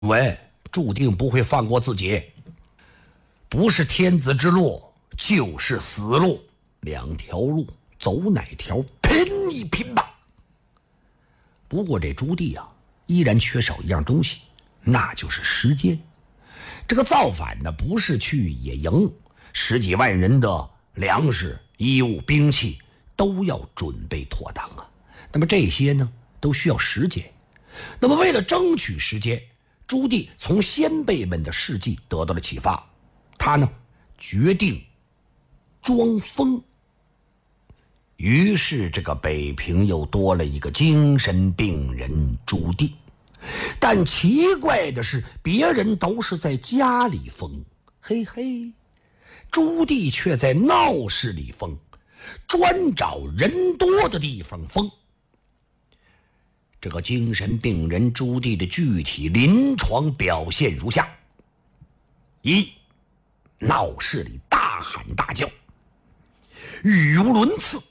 为注定不会放过自己，不是天子之路就是死路，两条路走哪条拼一拼吧。不过这朱棣啊依然缺少一样东西，那就是时间。这个造反呢不是去野营，十几万人的粮食衣物兵器都要准备妥当啊，那么这些呢都需要时间。那么为了争取时间，朱棣从先辈们的事迹得到了启发，他呢决定装疯。于是这个北平又多了一个精神病人朱棣。但奇怪的是，别人都是在家里疯，嘿嘿，朱棣却在闹市里疯，专找人多的地方疯。这个精神病人朱棣的具体临床表现如下：一，闹市里大喊大叫，语无伦次。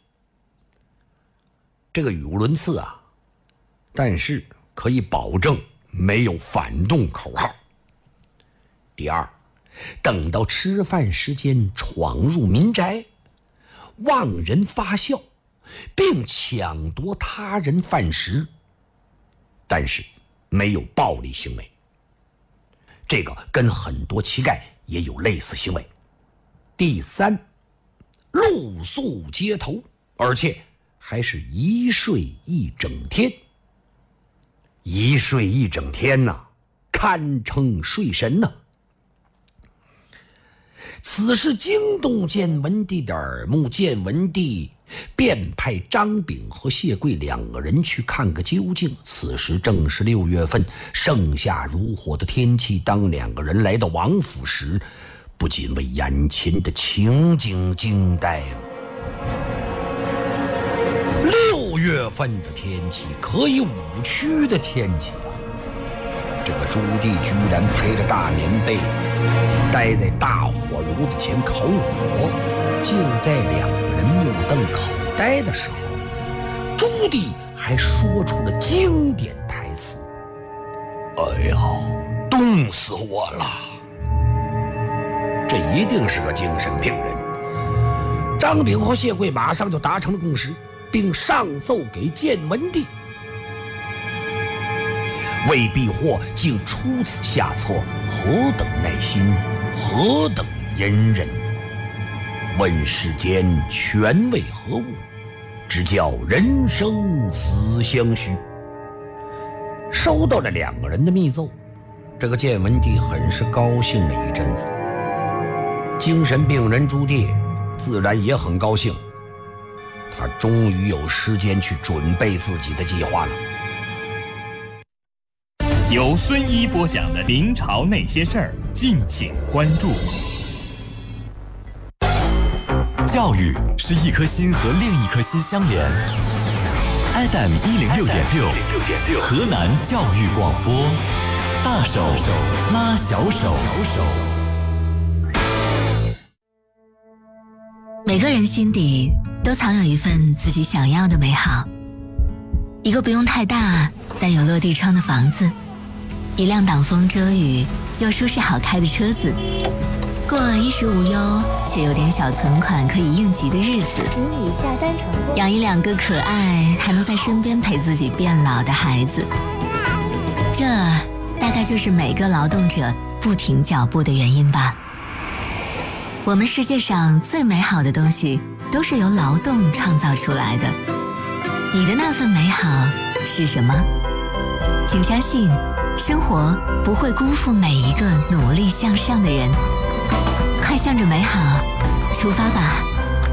这个语无伦次啊，但是可以保证没有反动口号。第二，等到吃饭时间闯入民宅，望人发笑，并抢夺他人饭食，但是没有暴力行为。这个跟很多乞丐也有类似行为。第三，露宿街头，而且还是一睡一整天。一睡一整天呐，堪称睡神呐。此事惊动建文帝的耳目，建文帝便派张炳和谢贵两个人去看个究竟。此时正是6月份，盛夏如火的天气。当两个人来到王府时，不仅为眼前的情景惊呆了。6月份的天气可以五区的天气啊！这个朱棣居然披着大棉被，待在大火炉子前烤火。就在两个人目瞪口呆的时候，朱棣还说出了经典台词：“哎呀，冻死我了！”这一定是个精神病人。张炳和谢贵马上就达成了共识，并上奏给建文帝。魏避祸竟出此下策，何等耐心，何等隐忍！问世间权为何物，只叫人生死相许。收到了两个人的密奏，这个建文帝很是高兴了一阵子。精神病人朱棣自然也很高兴，他终于有时间去准备自己的计划了。 由孙一播讲的《明朝那些事儿》，敬请关注。 教育是一颗心和另一颗心相连。FM 106.6，河南教育广播，大手拉小手。 每个人心底都藏有一份自己想要的美好，一个不用太大但有落地窗的房子，一辆挡风遮雨又舒适好开的车子，过衣食无忧且有点小存款可以应急的日子，养一两个可爱还能在身边陪自己变老的孩子。这大概就是每个劳动者不停脚步的原因吧。我们世界上最美好的东西都是由劳动创造出来的。你的那份美好是什么？请相信，生活不会辜负每一个努力向上的人。快向着美好出发吧。